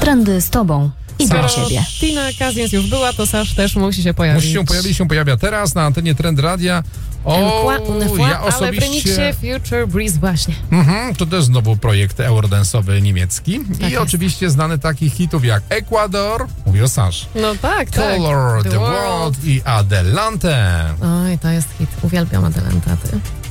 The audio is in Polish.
Trendy z tobą i dla ciebie. Tina Kazins już była, to Sasz też musi się pojawić. Musi się pojawić, się pojawia teraz na antenie Trend Radia. Ja osobiście... Ale w remiksie Future Breeze właśnie. To też znowu projekt eurodance'owy niemiecki. Tak I jest. oczywiście znane takich hitów jak Ecuador, mówi o Sasz, No tak, tak. Color, The World i Adelante. Oj, to jest hit. Uwielbiam Adelantaty.